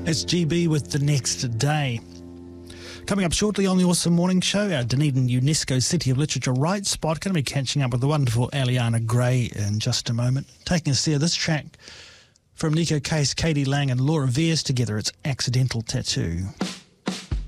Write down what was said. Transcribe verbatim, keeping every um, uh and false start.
It's G B with The Next Day. Coming up shortly on the Awesome Morning Show, our Dunedin UNESCO City of Literature Right Spot. Going to be catching up with the wonderful Aliana Gray in just a moment. Taking us there, this track from Nico Case, Katie Lang and Laura Veers together. It's Accidental Tattoo.